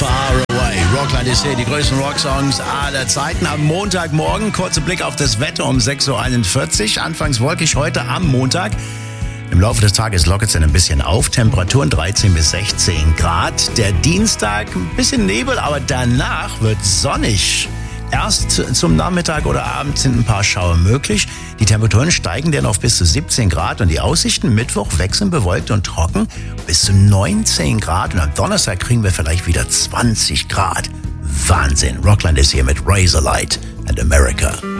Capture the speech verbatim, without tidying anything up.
Far Away. Rockland ist hier, die größten Rocksongs aller Zeiten. Am Montagmorgen, kurzer Blick auf das Wetter um sechs Uhr einundvierzig. Anfangs wolkig heute am Montag. Im Laufe des Tages lockert es dann ein bisschen auf. Temperaturen dreizehn bis sechzehn Grad. Der Dienstag ein bisschen Nebel, aber danach wird sonnig. Erst zum Nachmittag oder Abend sind ein paar Schauer möglich. Die Temperaturen steigen dann auf bis zu siebzehn Grad und die Aussichten Mittwoch wechseln bewölkt und trocken bis zu neunzehn Grad. Und am Donnerstag kriegen wir vielleicht wieder zwanzig Grad. Wahnsinn. Rockland ist hier mit Razorlight and America.